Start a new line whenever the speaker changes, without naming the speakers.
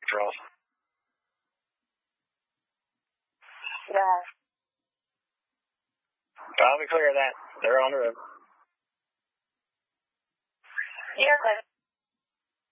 Charles.
Yeah.
I'll be clear of that. They're on the road.
You're good.